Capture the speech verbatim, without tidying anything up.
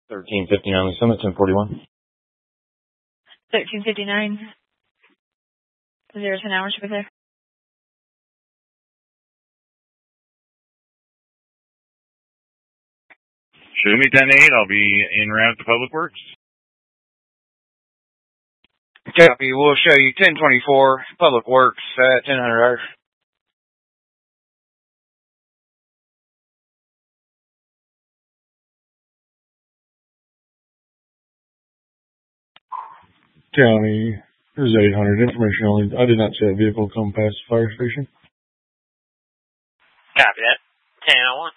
thirteen fifty-nine, Summit, ten forty-one. thirteen fifty-nine. Zero ten hours, should be there. Show me ten eight, I'll be en route to Public Works. Copy, we'll show you ten twenty-four, Public Works at ten hundred hours. County, this is eight hundred, information only. I did not see a vehicle come past the fire station. Copy that. ten oh one.